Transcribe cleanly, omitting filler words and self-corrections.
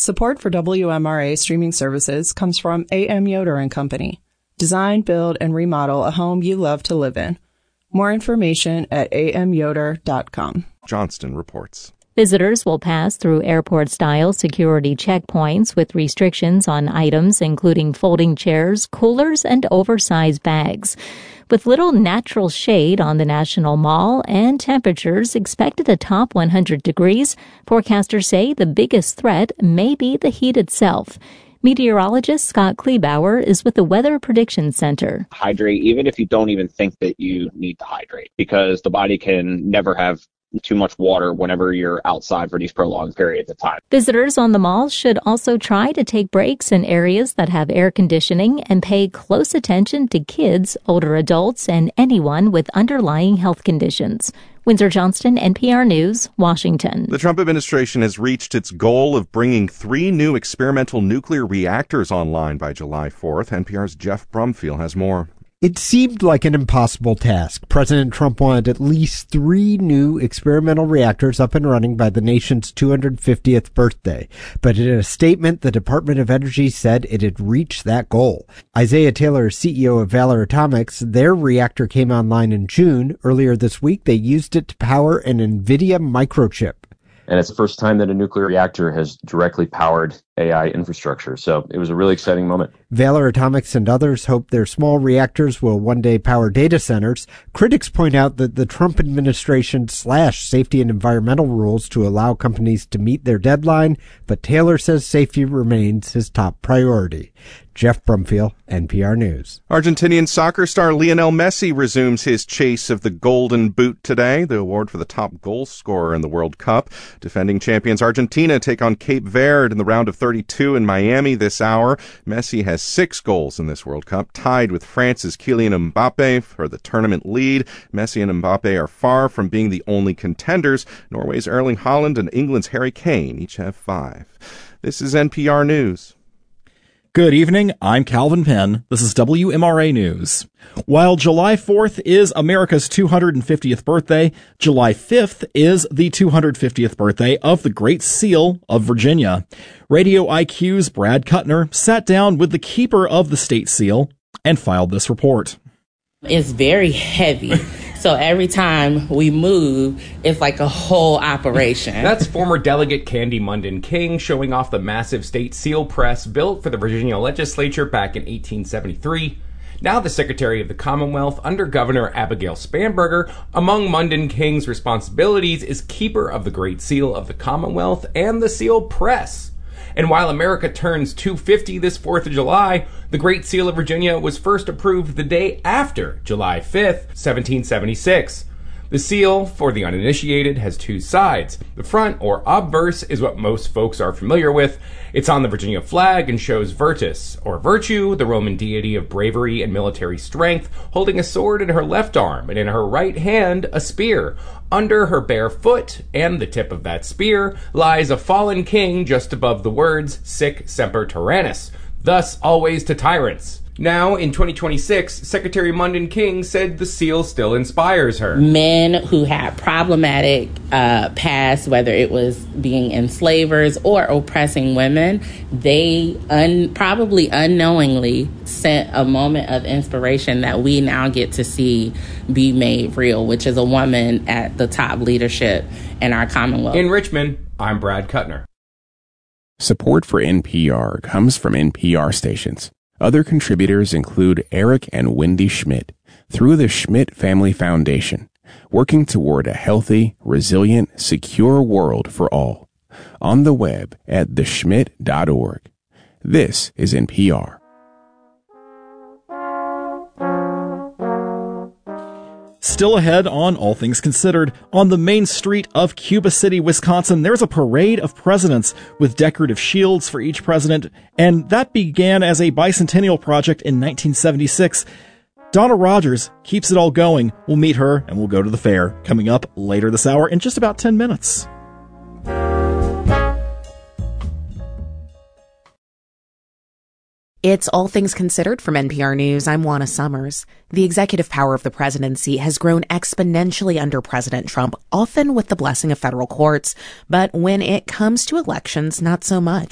Support for WMRA streaming services comes from A.M. Yoder & Company. Design, build, and remodel a home you love to live in. More information at amyoder.com. Johnston reports. Visitors will pass through airport-style security checkpoints with restrictions on items including folding chairs, coolers, and oversized bags. With little natural shade on the National Mall and temperatures expected to top 100 degrees, forecasters say the biggest threat may be the heat itself. Meteorologist Scott Kleebauer is with the Weather Prediction Center. Hydrate, even if you don't even think that you need to hydrate, because the body can never have too much water whenever you're outside for these prolonged periods of time. Visitors on the mall should also try to take breaks in areas that have air conditioning and pay close attention to kids, older adults, and anyone with underlying health conditions. Windsor Johnston, NPR News, Washington. The Trump administration has reached its goal of bringing 3 new experimental nuclear reactors online by July 4th. NPR's Jeff Brumfield has more. It seemed like an impossible task. President Trump wanted at least 3 new experimental reactors up and running by the nation's 250th birthday. But in a statement, the Department of Energy said it had reached that goal. Isaiah Taylor, CEO of Valor Atomics, their reactor came online in June. Earlier this week, they used it to power an NVIDIA microchip. And it's the first time that a nuclear reactor has directly powered AI infrastructure. So it was a really exciting moment. Valor Atomics and others hope their small reactors will one day power data centers. Critics point out that the Trump administration slashed safety and environmental rules to allow companies to meet their deadline, but Taylor says safety remains his top priority. Jeff Brumfield, NPR News. Argentinian soccer star Lionel Messi resumes his chase of the Golden Boot today, the award for the top goal scorer in the World Cup. Defending champions Argentina take on Cape Verde in the round of 32 in Miami this hour. Messi has 6 goals in this World Cup, tied with France's Kylian Mbappe for the tournament lead. Messi and Mbappe are far from being the only contenders. Norway's Erling Haaland and England's Harry Kane each have 5. This is NPR News. Good evening, I'm Calvin Penn. This is WMRA News. While July 4th is America's 250th birthday, July 5th is the 250th birthday of the Great Seal of Virginia. Radio IQ's Brad Kuttner sat down with the keeper of the state seal and filed this report. It's very heavy. So every time we move, it's like a whole operation. That's former Delegate Candy Munden King showing off the massive state seal press built for the Virginia legislature back in 1873. Now the Secretary of the Commonwealth under Governor Abigail Spanberger. Among Munden King's responsibilities is keeper of the Great Seal of the Commonwealth and the seal press. And while America turns 250 this 4th of July, the Great Seal of Virginia was first approved the day after July 5th, 1776. The seal, for the uninitiated, has 2 sides. The front, or obverse, is what most folks are familiar with. It's on the Virginia flag and shows Virtus, or Virtue, the Roman deity of bravery and military strength, holding a sword in her left arm and in her right hand a spear. Under her bare foot, and the tip of that spear, lies a fallen king just above the words, Sic Semper Tyrannis, thus always to tyrants. Now, in 2026, Secretary Munden King said the seal still inspires her. Men who had problematic past, whether it was being enslavers or oppressing women, they probably unknowingly sent a moment of inspiration that we now get to see be made real, which is a woman at the top leadership in our Commonwealth. In Richmond, I'm Brad Kuttner. Support for NPR comes from NPR stations. Other contributors include Eric and Wendy Schmidt through the Schmidt Family Foundation, working toward a healthy, resilient, secure world for all. On the web at theschmidt.org. This is NPR. Still ahead on All Things Considered, on the main street of Cuba City, Wisconsin, there's a parade of presidents with decorative shields for each president, and that began as a bicentennial project in 1976. Donna Rogers keeps it all going. We'll meet her and we'll go to the fair coming up later this hour in just about 10 minutes. It's All Things Considered from NPR News. I'm Juana Summers. The executive power of the presidency has grown exponentially under President Trump, often with the blessing of federal courts. But when it comes to elections, not so much.